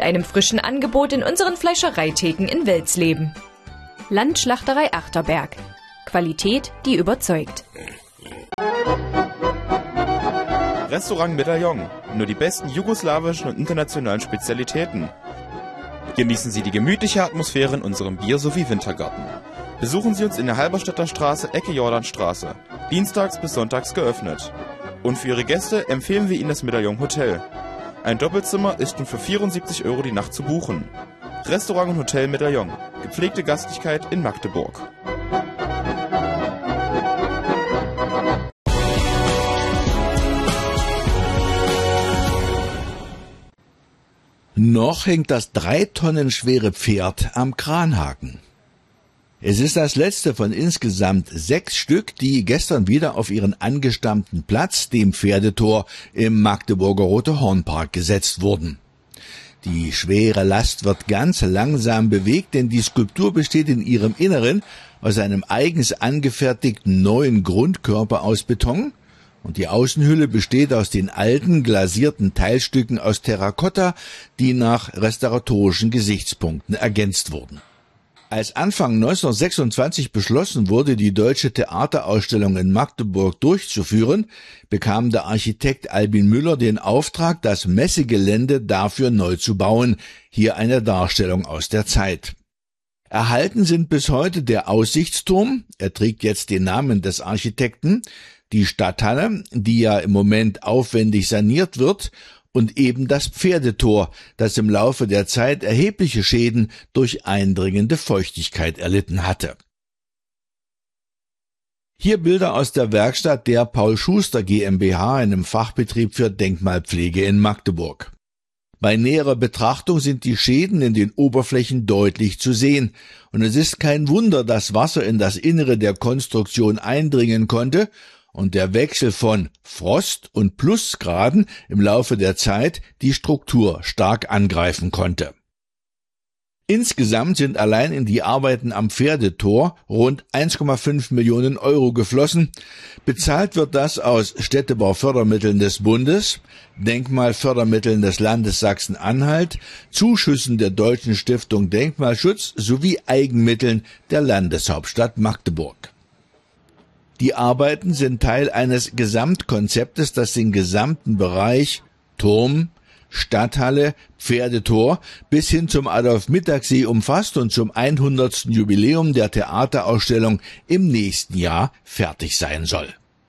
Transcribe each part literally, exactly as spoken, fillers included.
einem frischen Angebot in unseren Fleischereitheken in Welsleben. Landschlachterei Achterberg. Qualität, die überzeugt. Restaurant Medaillon. Nur die besten jugoslawischen und internationalen Spezialitäten. Genießen Sie die gemütliche Atmosphäre in unserem Bier- sowie Wintergarten. Besuchen Sie uns in der Halberstädter Straße, Ecke Jordanstraße. Dienstags bis sonntags geöffnet. Und für Ihre Gäste empfehlen wir Ihnen das Medaillon Hotel. Ein Doppelzimmer ist nun für vierundsiebzig Euro die Nacht zu buchen. Restaurant und Hotel Medaillon. Gepflegte Gastlichkeit in Magdeburg. Noch hängt das drei Tonnen schwere Pferd am Kranhaken. Es ist das letzte von insgesamt sechs Stück, die gestern wieder auf ihren angestammten Platz, dem Pferdetor, im Magdeburger Rote-Horn-Park gesetzt wurden. Die schwere Last wird ganz langsam bewegt, denn die Skulptur besteht in ihrem Inneren aus einem eigens angefertigten neuen Grundkörper aus Beton, und die Außenhülle besteht aus den alten, glasierten Teilstücken aus Terrakotta, die nach restauratorischen Gesichtspunkten ergänzt wurden. Als Anfang neunzehnhundertsechsundzwanzig beschlossen wurde, die Deutsche Theaterausstellung in Magdeburg durchzuführen, bekam der Architekt Albin Müller den Auftrag, das Messegelände dafür neu zu bauen, hier eine Darstellung aus der Zeit. Erhalten sind bis heute der Aussichtsturm, er trägt jetzt den Namen des Architekten, die Stadthalle, die ja im Moment aufwendig saniert wird, und eben das Pferdetor, das im Laufe der Zeit erhebliche Schäden durch eindringende Feuchtigkeit erlitten hatte. Hier Bilder aus der Werkstatt der Paul Schuster GmbH, einem Fachbetrieb für Denkmalpflege in Magdeburg. Bei näherer Betrachtung sind die Schäden in den Oberflächen deutlich zu sehen, und es ist kein Wunder, dass Wasser in das Innere der Konstruktion eindringen konnte und der Wechsel von Frost- und Plusgraden im Laufe der Zeit die Struktur stark angreifen konnte. Insgesamt sind allein in die Arbeiten am Pferdetor rund eins Komma fünf Millionen Euro geflossen. Bezahlt wird das aus Städtebaufördermitteln des Bundes, Denkmalfördermitteln des Landes Sachsen-Anhalt, Zuschüssen der Deutschen Stiftung Denkmalschutz sowie Eigenmitteln der Landeshauptstadt Magdeburg. Die Arbeiten sind Teil eines Gesamtkonzeptes, das den gesamten Bereich Turm, Stadthalle, Pferdetor bis hin zum Adolf-Mittag-See umfasst und zum hundertsten Jubiläum der Theaterausstellung im nächsten Jahr fertig sein soll.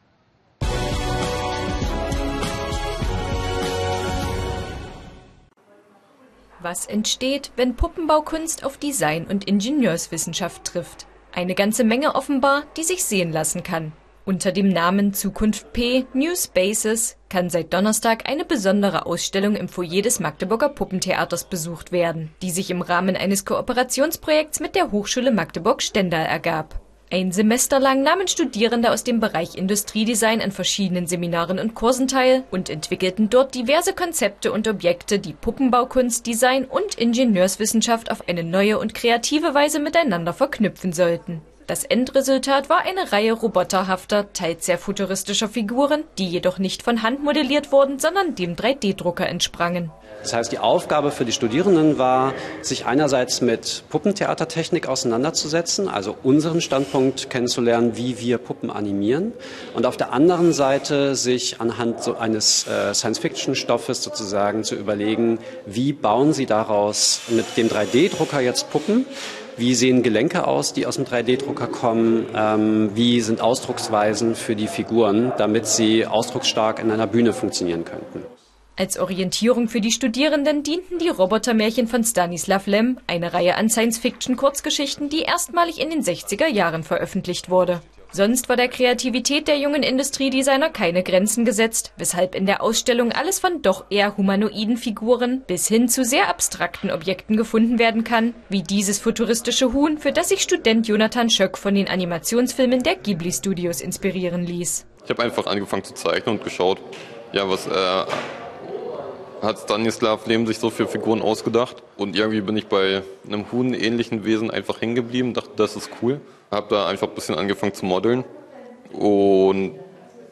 Was entsteht, wenn Puppenbaukunst auf Design- und Ingenieurswissenschaft trifft? Eine ganze Menge offenbar, die sich sehen lassen kann. Unter dem Namen Zukunft P New Spaces kann seit Donnerstag eine besondere Ausstellung im Foyer des Magdeburger Puppentheaters besucht werden, die sich im Rahmen eines Kooperationsprojekts mit der Hochschule Magdeburg-Stendal ergab. Ein Semester lang nahmen Studierende aus dem Bereich Industriedesign an verschiedenen Seminaren und Kursen teil und entwickelten dort diverse Konzepte und Objekte, die Puppenbaukunst, Design und Ingenieurswissenschaft auf eine neue und kreative Weise miteinander verknüpfen sollten. Das Endresultat war eine Reihe roboterhafter, teils sehr futuristischer Figuren, die jedoch nicht von Hand modelliert wurden, sondern dem drei D Drucker entsprangen. Das heißt, die Aufgabe für die Studierenden war, sich einerseits mit Puppentheatertechnik auseinanderzusetzen, also unseren Standpunkt kennenzulernen, wie wir Puppen animieren, und auf der anderen Seite sich anhand so eines äh, Science-Fiction-Stoffes sozusagen zu überlegen, wie bauen sie daraus mit dem drei D Drucker jetzt Puppen. Wie sehen Gelenke aus, die aus dem drei D Drucker kommen? Ähm, wie sind Ausdrucksweisen für die Figuren, damit sie ausdrucksstark in einer Bühne funktionieren könnten? Als Orientierung für die Studierenden dienten die Robotermärchen von Stanislav Lem, eine Reihe an Science-Fiction-Kurzgeschichten, die erstmalig in den sechziger Jahren veröffentlicht wurde. Sonst war der Kreativität der jungen Industriedesigner keine Grenzen gesetzt, weshalb in der Ausstellung alles von doch eher humanoiden Figuren bis hin zu sehr abstrakten Objekten gefunden werden kann, wie dieses futuristische Huhn, für das sich Student Jonathan Schöck von den Animationsfilmen der Ghibli Studios inspirieren ließ. Ich habe einfach angefangen zu zeichnen und geschaut, ja, was äh, hat Stanislav Lem sich so für Figuren ausgedacht. Und irgendwie bin ich bei einem Huhn-ähnlichen Wesen einfach hängen geblieben, dachte, das ist cool. Habe da einfach ein bisschen angefangen zu modeln und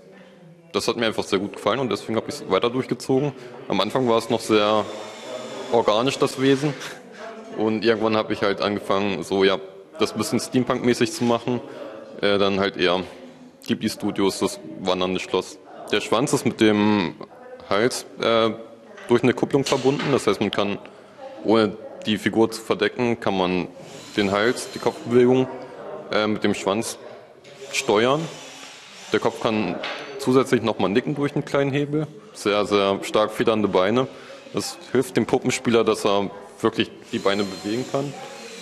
das hat mir einfach sehr gut gefallen und deswegen habe ich es weiter durchgezogen. Am Anfang war es noch sehr organisch, das Wesen. Und irgendwann habe ich halt angefangen, so ja, das ein bisschen Steampunk-mäßig zu machen. Äh, dann halt eher Ghibli-Studios, das wandernde Schloss. Der Schwanz ist mit dem Hals äh, durch eine Kupplung verbunden. Das heißt, man kann, ohne die Figur zu verdecken, kann man den Hals, die Kopfbewegung äh, mit dem Schwanz steuern. Der Kopf kann zusätzlich nochmal nicken durch einen kleinen Hebel. Sehr, sehr stark federnde Beine. Das hilft dem Puppenspieler, dass er wirklich die Beine bewegen kann.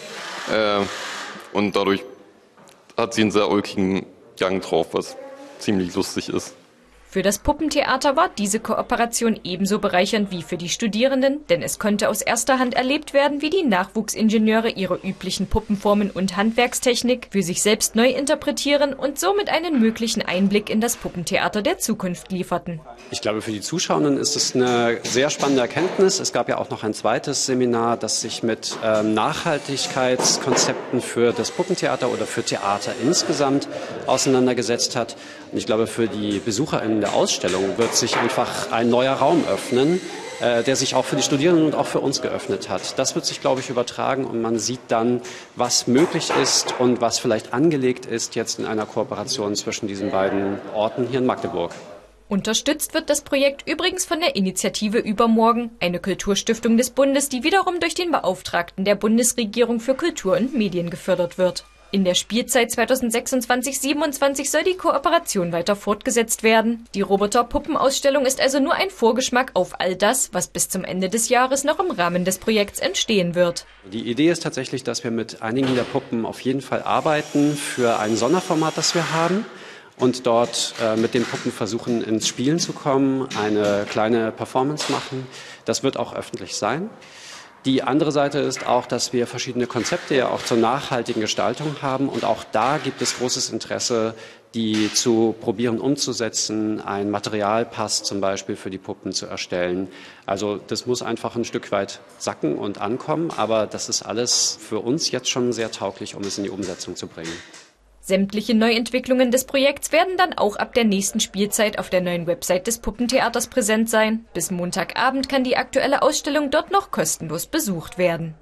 Äh, und dadurch hat sie einen sehr ulkigen Gang drauf, was ziemlich lustig ist. Für das Puppentheater war diese Kooperation ebenso bereichernd wie für die Studierenden, denn es konnte aus erster Hand erlebt werden, wie die Nachwuchsingenieure ihre üblichen Puppenformen und Handwerkstechnik für sich selbst neu interpretieren und somit einen möglichen Einblick in das Puppentheater der Zukunft lieferten. Ich glaube, für die Zuschauenden ist es eine sehr spannende Erkenntnis. Es gab ja auch noch ein zweites Seminar, das sich mit ähm, Nachhaltigkeitskonzepten für das Puppentheater oder für Theater insgesamt auseinandergesetzt hat. Und ich glaube, für die BesucherInnen der Ausstellung wird sich einfach ein neuer Raum öffnen, äh, der sich auch für die Studierenden und auch für uns geöffnet hat. Das wird sich, glaube ich, übertragen und man sieht dann, was möglich ist und was vielleicht angelegt ist jetzt in einer Kooperation zwischen diesen beiden Orten hier in Magdeburg. Unterstützt wird das Projekt übrigens von der Initiative Übermorgen, eine Kulturstiftung des Bundes, die wiederum durch den Beauftragten der Bundesregierung für Kultur und Medien gefördert wird. In der Spielzeit zweitausendsechsundzwanzig siebenundzwanzig soll die Kooperation weiter fortgesetzt werden. Die Roboter-Puppen-Ausstellung ist also nur ein Vorgeschmack auf all das, was bis zum Ende des Jahres noch im Rahmen des Projekts entstehen wird. Die Idee ist tatsächlich, dass wir mit einigen der Puppen auf jeden Fall arbeiten für ein Sonderformat, das wir haben. Und dort äh, mit den Puppen versuchen, ins Spielen zu kommen, eine kleine Performance machen. Das wird auch öffentlich sein. Die andere Seite ist auch, dass wir verschiedene Konzepte ja auch zur nachhaltigen Gestaltung haben. Und auch da gibt es großes Interesse, die zu probieren umzusetzen, ein Materialpass zum Beispiel für die Puppen zu erstellen. Also das muss einfach ein Stück weit sacken und ankommen. Aber das ist alles für uns jetzt schon sehr tauglich, um es in die Umsetzung zu bringen. Sämtliche Neuentwicklungen des Projekts werden dann auch ab der nächsten Spielzeit auf der neuen Website des Puppentheaters präsent sein. Bis Montagabend kann die aktuelle Ausstellung dort noch kostenlos besucht werden.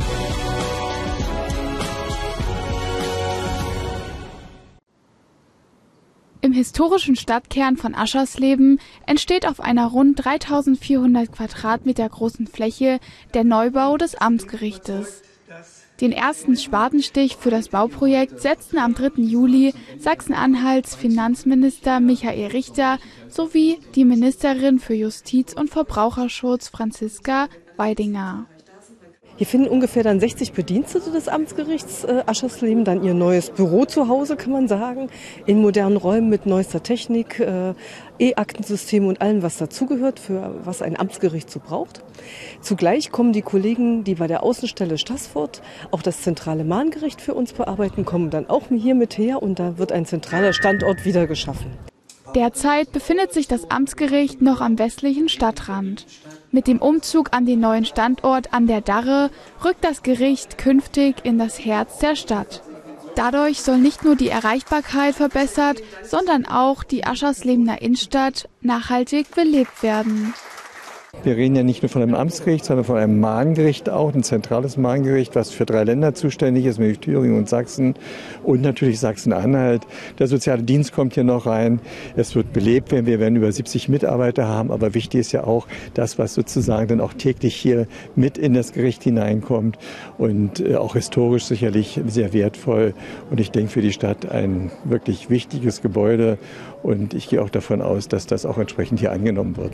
Im historischen Stadtkern von Aschersleben entsteht auf einer rund dreitausendvierhundert Quadratmeter großen Fläche der Neubau des Amtsgerichtes. Den ersten Spatenstich für das Bauprojekt setzten am dritten Juli Sachsen-Anhalts Finanzminister Michael Richter sowie die Ministerin für Justiz und Verbraucherschutz Franziska Weidinger. Hier finden ungefähr dann sechzig Bedienstete des Amtsgerichts äh, Aschersleben dann ihr neues Büro zu Hause, kann man sagen, in modernen Räumen mit neuester Technik, äh, E-Aktensystem und allem, was dazugehört, für was ein Amtsgericht so braucht. Zugleich kommen die Kollegen, die bei der Außenstelle Staßfurt auch das zentrale Mahngericht für uns bearbeiten, kommen dann auch hier mit her und da wird ein zentraler Standort wieder geschaffen. Derzeit befindet sich das Amtsgericht noch am westlichen Stadtrand. Mit dem Umzug an den neuen Standort an der Darre rückt das Gericht künftig in das Herz der Stadt. Dadurch soll nicht nur die Erreichbarkeit verbessert, sondern auch die Ascherslebener Innenstadt nachhaltig belebt werden. Wir reden ja nicht nur von einem Amtsgericht, sondern von einem Mahngericht auch, ein zentrales Mahngericht, was für drei Länder zuständig ist, nämlich Thüringen und Sachsen und natürlich Sachsen-Anhalt. Der soziale Dienst kommt hier noch rein. Es wird belebt werden. Wir werden über siebzig Mitarbeiter haben, aber wichtig ist ja auch das, was sozusagen dann auch täglich hier mit in das Gericht hineinkommt und auch historisch sicherlich sehr wertvoll. Und ich denke für die Stadt ein wirklich wichtiges Gebäude und ich gehe auch davon aus, dass das auch entsprechend hier angenommen wird.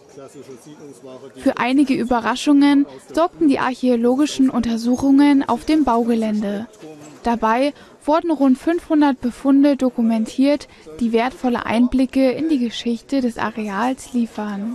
Für einige Überraschungen sorgten die archäologischen Untersuchungen auf dem Baugelände. Dabei wurden rund fünfhundert Befunde dokumentiert, die wertvolle Einblicke in die Geschichte des Areals liefern.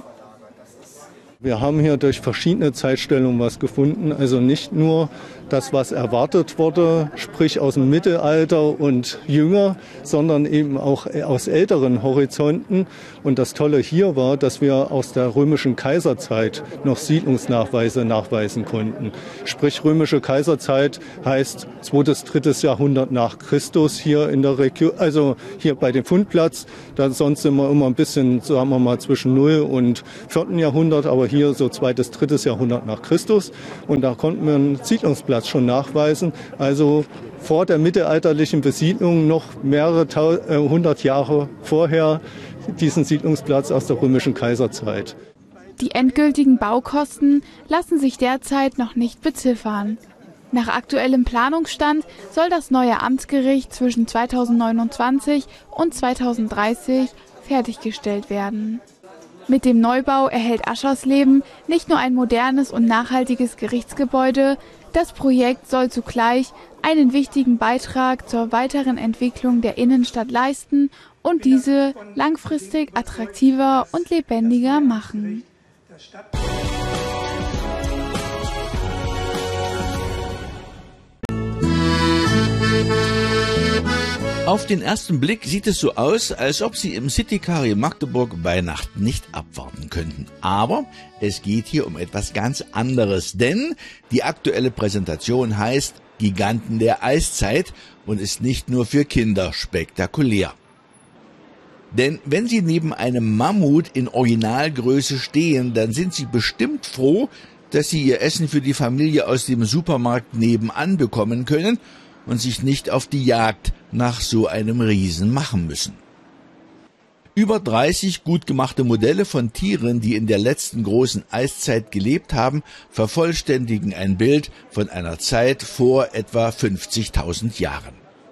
Wir haben hier durch verschiedene Zeitstellungen was gefunden, also nicht nur das, was erwartet wurde, sprich aus dem Mittelalter und jünger, sondern eben auch aus älteren Horizonten. Und das Tolle hier war, dass wir aus der römischen Kaiserzeit noch Siedlungsnachweise nachweisen konnten. Sprich, römische Kaiserzeit heißt zweites, drittes Jahrhundert nach Christus hier in der Region, also hier bei dem Fundplatz. Da sonst sind wir immer ein bisschen, sagen wir mal, zwischen null und vierten Jahrhundert, aber hier so zweites, drittes Jahrhundert nach Christus. Und da konnten wir einen Siedlungsplatz schon nachweisen. Also vor der mittelalterlichen Besiedlung noch mehrere hundert Jahre vorher diesen Siedlungsplatz aus der römischen Kaiserzeit. Die endgültigen Baukosten lassen sich derzeit noch nicht beziffern. Nach aktuellem Planungsstand soll das neue Amtsgericht zwischen zweitausendneunundzwanzig und zweitausenddreißig fertiggestellt werden. Mit dem Neubau erhält Aschersleben nicht nur ein modernes und nachhaltiges Gerichtsgebäude, das Projekt soll zugleich einen wichtigen Beitrag zur weiteren Entwicklung der Innenstadt leisten und diese langfristig attraktiver und lebendiger machen. Auf den ersten Blick sieht es so aus, als ob Sie im Citycar in Magdeburg Weihnachten nicht abwarten könnten. Aber es geht hier um etwas ganz anderes, denn die aktuelle Präsentation heißt Giganten der Eiszeit und ist nicht nur für Kinder spektakulär. Denn wenn Sie neben einem Mammut in Originalgröße stehen, dann sind Sie bestimmt froh, dass Sie Ihr Essen für die Familie aus dem Supermarkt nebenan bekommen können und sich nicht auf die Jagd nach so einem Riesen machen müssen. Über dreißig gut gemachte Modelle von Tieren, die in der letzten großen Eiszeit gelebt haben, vervollständigen ein Bild von einer Zeit vor etwa fünfzigtausend Jahren.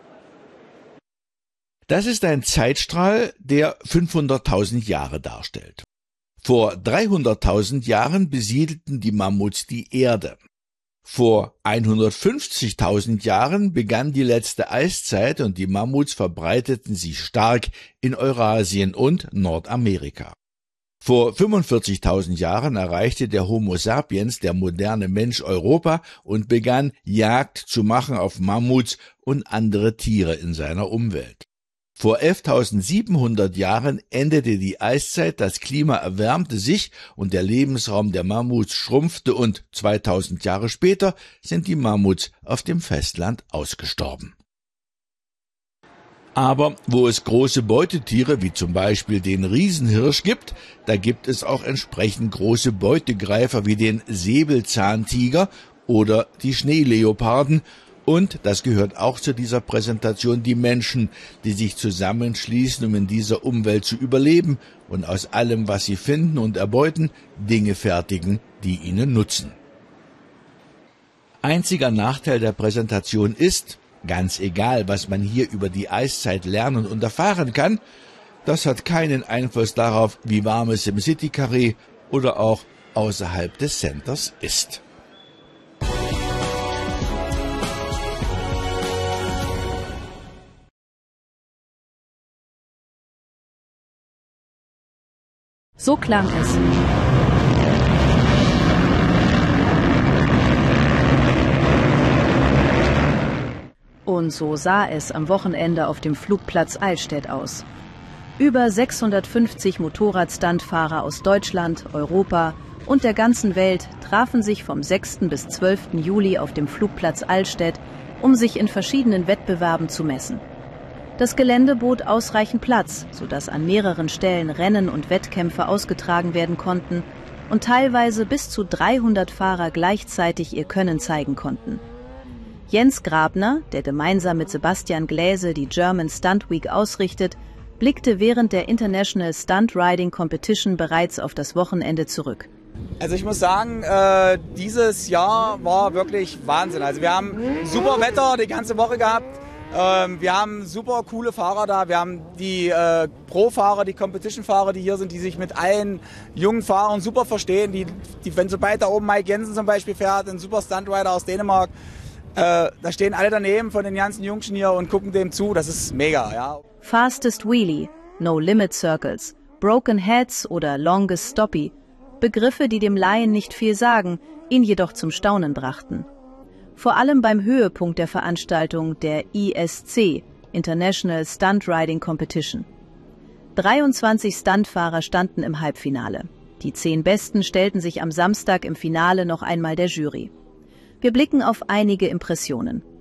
Das ist ein Zeitstrahl, der fünfhunderttausend Jahre darstellt. Vor dreihunderttausend Jahren besiedelten die Mammuts die Erde. Vor hundertfünfzigtausend Jahren begann die letzte Eiszeit und die Mammuts verbreiteten sich stark in Eurasien und Nordamerika. Vor fünfundvierzigtausend Jahren erreichte der Homo sapiens, der moderne Mensch, Europa und begann Jagd zu machen auf Mammuts und andere Tiere in seiner Umwelt. Vor elftausendsiebenhundert Jahren endete die Eiszeit, das Klima erwärmte sich und der Lebensraum der Mammuts schrumpfte und zweitausend Jahre später sind die Mammuts auf dem Festland ausgestorben. Aber wo es große Beutetiere wie zum Beispiel den Riesenhirsch gibt, da gibt es auch entsprechend große Beutegreifer wie den Säbelzahntiger oder die Schneeleoparden. Und, das gehört auch zu dieser Präsentation, die Menschen, die sich zusammenschließen, um in dieser Umwelt zu überleben und aus allem, was sie finden und erbeuten, Dinge fertigen, die ihnen nutzen. Einziger Nachteil der Präsentation ist, ganz egal, was man hier über die Eiszeit lernen und erfahren kann, das hat keinen Einfluss darauf, wie warm es im Citycarré oder auch außerhalb des Centers ist. So klang es. Und so sah es am Wochenende auf dem Flugplatz Eielstedt aus. Über sechshundertfünfzig Motorradstandfahrer aus Deutschland, Europa und der ganzen Welt trafen sich vom sechsten bis zwölften Juli auf dem Flugplatz Eielstedt, um sich in verschiedenen Wettbewerben zu messen. Das Gelände bot ausreichend Platz, sodass an mehreren Stellen Rennen und Wettkämpfe ausgetragen werden konnten und teilweise bis zu dreihundert Fahrer gleichzeitig ihr Können zeigen konnten. Jens Grabner, der gemeinsam mit Sebastian Gläse die German Stunt Week ausrichtet, blickte während der International Stunt Riding Competition bereits auf das Wochenende zurück. Also ich muss sagen, äh, dieses Jahr war wirklich Wahnsinn. Also wir haben super Wetter die ganze Woche gehabt. Ähm, wir haben super coole Fahrer da. Wir haben die äh, Pro-Fahrer, die Competition-Fahrer, die hier sind, die sich mit allen jungen Fahrern super verstehen. Die, die, wenn sobald da oben Mike Jensen zum Beispiel fährt, ein super Stuntrider aus Dänemark, äh, da stehen alle daneben von den ganzen Jungschen hier und gucken dem zu. Das ist mega, ja. Fastest Wheelie, No Limit Circles, Broken Heads oder Longest Stoppie. Begriffe, die dem Laien nicht viel sagen, ihn jedoch zum Staunen brachten. Vor allem beim Höhepunkt der Veranstaltung, der I S C, International Stunt Riding Competition. dreiundzwanzig Stuntfahrer standen im Halbfinale. Die zehn Besten stellten sich am Samstag im Finale noch einmal der Jury. Wir blicken auf einige Impressionen.